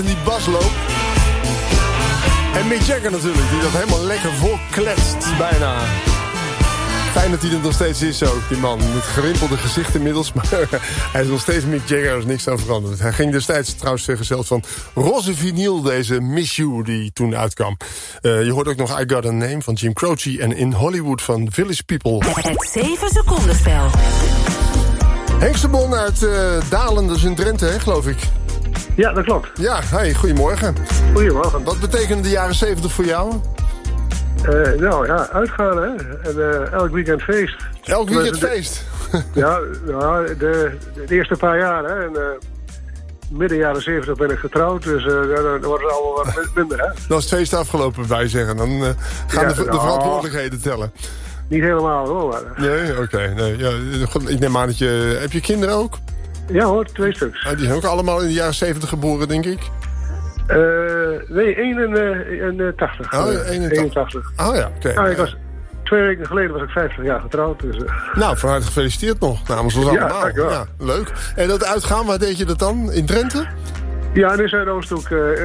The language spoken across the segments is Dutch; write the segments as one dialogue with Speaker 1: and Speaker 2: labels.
Speaker 1: die basloop. En Mick Jagger natuurlijk, die dat helemaal lekker volkletst bijna. Fijn dat hij er nog steeds is ook, die man. Met gerimpelde gezicht inmiddels, maar hij is nog steeds Mick Jagger, er is niks aan veranderd. Hij ging destijds trouwens vergezeld van roze vinyl, deze Miss You die toen uitkwam. Je hoort ook nog I Got A Name van Jim Croce en In Hollywood van Village People.
Speaker 2: Het 7 seconden spel.
Speaker 1: Henk Stebon uit Dalen, dat is in Drenthe, hè, geloof ik.
Speaker 3: Ja, dat klopt.
Speaker 1: Ja, hey, goedemorgen.
Speaker 3: Goedemorgen.
Speaker 1: Wat betekenen de jaren 70 voor jou?
Speaker 3: Nou ja, uitgaan hè. En elk weekend feest.
Speaker 1: Elk weekend feest?
Speaker 3: Ja, nou, de eerste paar jaar hè. En midden jaren 70 ben ik getrouwd, dus dan wordt het allemaal wat minder hè.
Speaker 1: Dan is het feest afgelopen, wij zeggen. Dan gaan de verantwoordelijkheden tellen.
Speaker 3: Niet helemaal hoor. Maar.
Speaker 1: Nee, oké. Nee, ja, ik neem aan dat je... Heb je kinderen ook?
Speaker 3: Ja hoor, 2 stuks.
Speaker 1: Die zijn ook allemaal in de jaren 70 geboren, denk ik?
Speaker 3: Nee, 81.
Speaker 1: Oh, 81. Oh ja, oké.
Speaker 3: Nou, ik was 2 weken geleden was ik 50 jaar getrouwd. Dus,
Speaker 1: Nou, van harte gefeliciteerd nog, namens ons allemaal.
Speaker 3: Dankjewel.
Speaker 1: Ja, leuk. En dat uitgaan, waar deed je dat dan? In Drenthe?
Speaker 3: Ja, in Zuidoosthoek,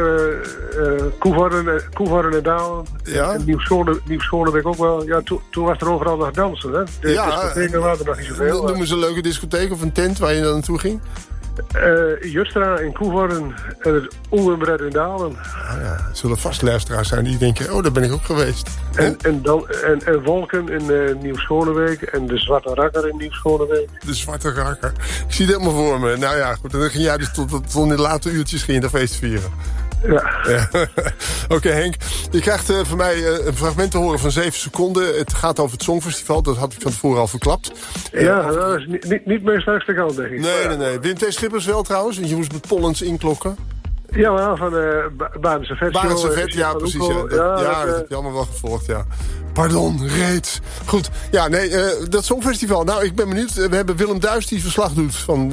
Speaker 3: Koevoorden en Dalen.
Speaker 1: Ja.
Speaker 3: En Nieuw-Schooneweg ook wel. Ja, toen was er overal nog dansen, hè? De discotheken waren er nog niet zoveel.
Speaker 1: Noem eens een leuke discotheek of een tent waar je dan naartoe ging?
Speaker 3: Justra in Koevoorden en het Oewenbred in Dalen.
Speaker 1: Ah, ja. Er zullen vast luisteraars zijn die denken, oh, daar ben ik ook geweest.
Speaker 3: En Wolken in Nieuw-Schooneweg en de Zwarte Rakker in Nieuw-Schooneweg.
Speaker 1: De Zwarte Rakker. Ik zie het helemaal voor me. Nou ja, goed. En dan ging jij dus tot in de late uurtjes ging je dat feest vieren.
Speaker 3: Ja.
Speaker 1: Oké, Henk. Je krijgt van mij een fragment te horen van 7 seconden. Het gaat over het Songfestival. Dat had ik van tevoren al verklapt.
Speaker 3: Ja, dat is niet mijn sterkste kant, denk ik.
Speaker 1: Nee. Wim T. Schippers wel trouwens. Want je moest met Pollens inklokken.
Speaker 3: Ja, maar van Badense Vet.
Speaker 1: Badense Vet, ja, precies. Dat heb je allemaal wel gevolgd, ja. Pardon, reeds. Goed, ja, nee, dat Songfestival. Nou, ik ben benieuwd. We hebben Willem Duis die verslag doet van